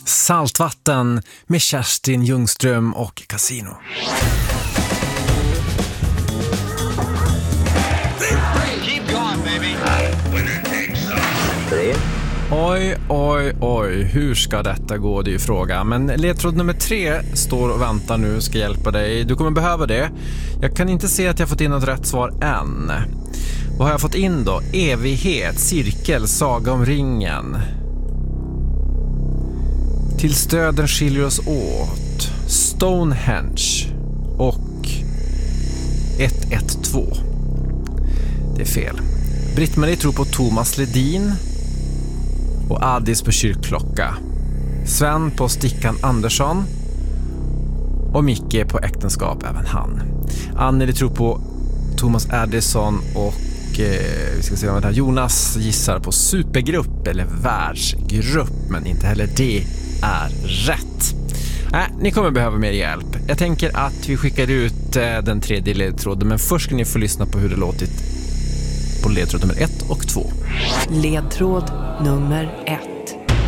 Saltvatten med Kerstin Ljungström och Casino. Oj, hur ska detta gå? Det är ju fråga. Men ledtråd nummer 3 står och väntar nu, ska hjälpa dig. Du kommer behöva det. Jag kan inte se att jag fått in något rätt svar än. Vad har jag fått in då? Evighet, cirkel, saga om ringen. Till stöden skiljer oss åt. Stonehenge och 112. Det är fel. Britt-Marie tror på Thomas Ledin och Adis på kyrkklocka. Sven på Stickan Andersson och Micke på äktenskap, även han. Anneli tror på Thomas Addison och vi ska se vad det här. Jonas gissar på supergrupp eller världsgrupp, men inte heller det är rätt. Ni kommer behöva mer hjälp. Jag tänker att vi skickar ut den tredje ledtråden, men först ska ni få lyssna på hur det låtit på ledtråd nummer 1 och 2. Ledtråd nummer 1.